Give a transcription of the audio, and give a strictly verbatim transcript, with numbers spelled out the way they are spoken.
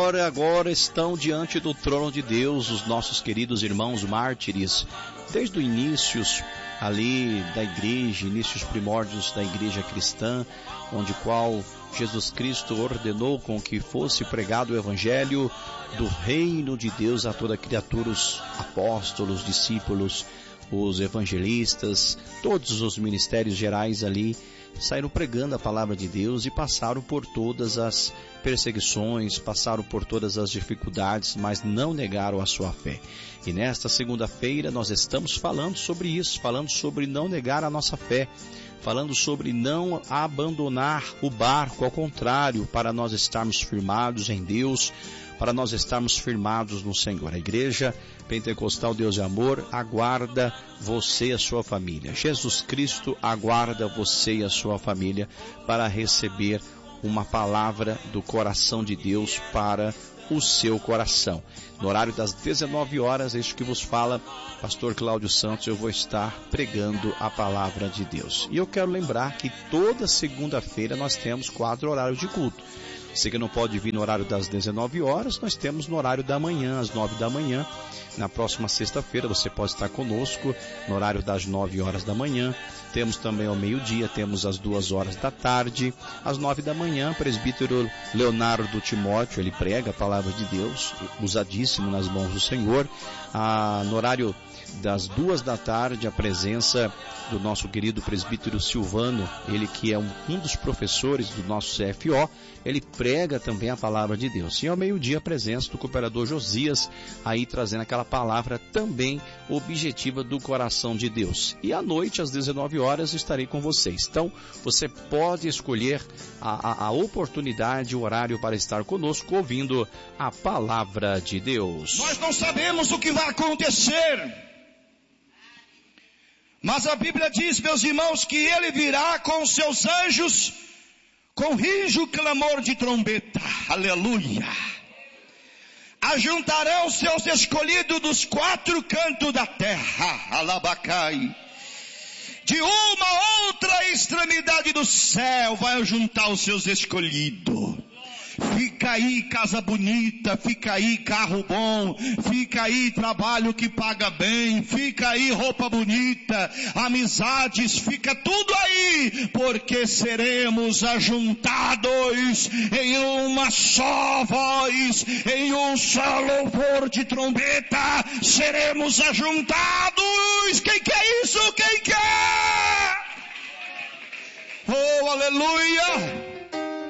agora, agora estão diante do trono de Deus os nossos queridos irmãos mártires, desde o início ali da igreja, inícios primórdios da igreja cristã, onde qual Jesus Cristo ordenou com que fosse pregado o evangelho do reino de Deus a toda criatura, os apóstolos, discípulos, os evangelistas, todos os ministérios gerais ali saíram pregando a palavra de Deus e passaram por todas as perseguições, passaram por todas as dificuldades, mas não negaram a sua fé. E nesta segunda-feira nós estamos falando sobre isso, falando sobre não negar a nossa fé, falando sobre não abandonar o barco, ao contrário, para nós estarmos firmados em Deus, para nós estarmos firmados no Senhor. A Igreja Pentecostal Deus e Amor aguarda você e a sua família. Jesus Cristo aguarda você e a sua família para receber uma palavra do coração de Deus para o seu coração. No horário das dezenove horas, este que vos fala, pastor Cláudio Santos, eu vou estar pregando a palavra de Deus. E eu quero lembrar que toda segunda-feira nós temos quatro horários de culto. Você que não pode vir no horário das dezenove horas, nós temos no horário da manhã, às nove da manhã. Na próxima sexta-feira você pode estar conosco no horário das nove horas da manhã. Temos também ao meio-dia, temos às duas horas da tarde. Às nove da manhã, presbítero Leonardo Timóteo, ele prega a palavra de Deus, usadíssimo nas mãos do Senhor. Ah, no horário das duas da tarde, a presença do nosso querido presbítero Silvano, ele que é um, um dos professores do nosso C F O, ele prega também a palavra de Deus. E ao meio-dia, a presença do cooperador Josias, aí trazendo aquela palavra também objetiva do coração de Deus. E à noite, às dezenove horas, estarei com vocês. Então, você pode escolher a, a, a oportunidade, o horário para estar conosco, ouvindo a palavra de Deus. Nós não sabemos o que vai acontecer, mas a Bíblia diz, meus irmãos, que ele virá com os seus anjos com rijo clamor de trombeta. Aleluia! Ajuntarão seus escolhidos dos quatro cantos da terra. Alabacai. De uma outra extremidade do céu vai juntar os seus escolhidos. Fica aí casa bonita, fica aí carro bom, fica aí trabalho que paga bem, fica aí roupa bonita, amizades, fica tudo aí, porque seremos ajuntados em uma só voz, em um só louvor de trombeta, seremos ajuntados. Quem quer isso? Quem quer? Oh, aleluia!